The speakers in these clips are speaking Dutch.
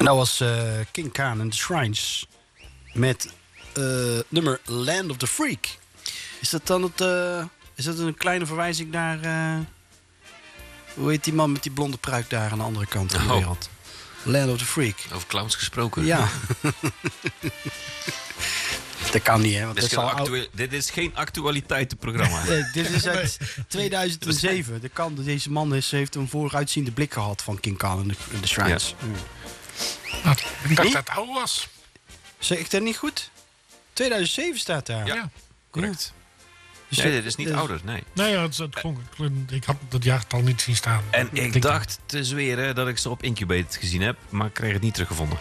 En dat was King Khan en The Shrines met nummer Land of the Freak. Is dat dan is dat een kleine verwijzing naar... hoe heet die man met die blonde pruik daar aan de andere kant van de wereld? Land of the Freak. Over clowns gesproken. Ja. Dat kan niet, hè? Want dit is geen actualiteitenprogramma. Nee, dit is uit 2007. Deze man heeft een vooruitziende blik gehad van King Khan en de Shrines. Ja. Ik dacht dat het oud was. Zeg ik dat niet goed? 2007 staat daar. Ja, correct. Dus nee, dit is niet ouder, nee. Nee, ik had het jaartal niet zien staan. En ik dacht te zweren dat ik ze op Incubated gezien heb, maar ik kreeg het niet teruggevonden.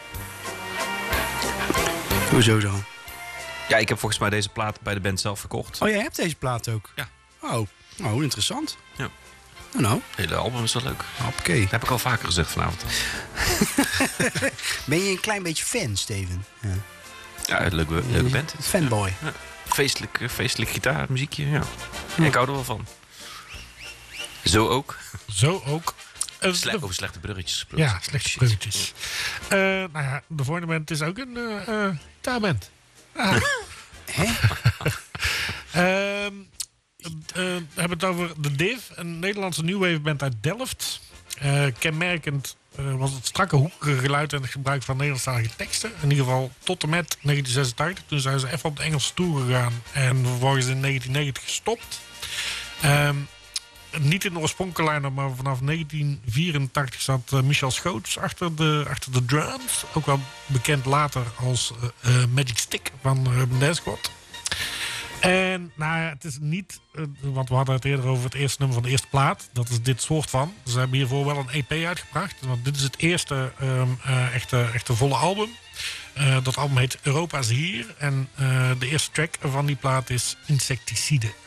Hoezo dan? Ja, ik heb volgens mij deze plaat bij de band zelf verkocht. Oh, jij hebt deze plaat ook? Ja. Oh, interessant. Ja. Nou. Het hele album is wel leuk. Hoppakee. Dat heb ik al vaker gezegd vanavond. Ben je een klein beetje fan, Steven? Ja, een leuke band. Fanboy. Ja. Feestelijk gitaarmuziekje, ja. Ik hou er wel van. Zo ook. Over slechte bruggetjes gesproken. Ja, slechte bruggetjes. Nou ja, de volgende band is ook een gitaarband. Hè? We hebben het over The Div, een Nederlandse new wave band uit Delft. Kenmerkend was het strakke hoekige geluid en het gebruik van Nederlandstalige teksten. In ieder geval tot en met 1986. Toen zijn ze even op de Engelse tour gegaan en vervolgens in 1990 gestopt. Niet in de oorspronkelijke line-up, maar vanaf 1984 zat Michel Schoots achter de drums. Ook wel bekend later als Magic Stick van Urban Dance Squad. En nou ja, het is niet, want we hadden het eerder over het eerste nummer van de eerste plaat. Dat is dit soort van. Ze hebben hiervoor wel een EP uitgebracht. Want dit is het eerste echte volle album. Dat album heet Europa is hier. En de eerste track van die plaat is Insecticide.